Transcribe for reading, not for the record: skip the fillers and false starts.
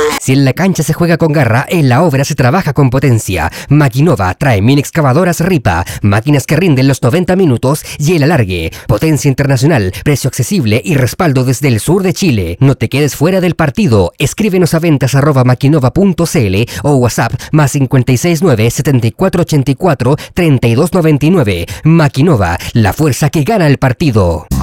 Si en la cancha se juega con garra, en la obra se trabaja con potencia. Maquinova trae mini excavadoras Ripa, máquinas que rinden los 90 minutos y el alargue. Potencia internacional, precio accesible y respaldo desde el sur de Chile. No te quedes fuera del partido. Escríbenos a ventas@maquinova.cl o WhatsApp +569 7484 3299. Maquinova, la fuerza que gana el partido.